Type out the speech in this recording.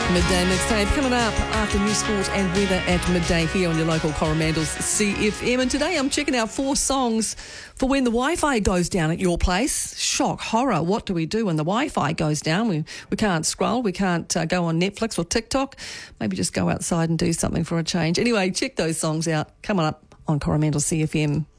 Midday mixtape coming up after news, sport and weather at midday here on your local Coromandels CFM. And today I'm checking out 4 songs for when the Wi-Fi goes down at your place. Shock, horror, what do we do when the Wi-Fi goes down? We can't scroll, we can't go on Netflix or TikTok. Maybe just go outside and do something for a change. Anyway, check those songs out coming up on Coromandel CFM.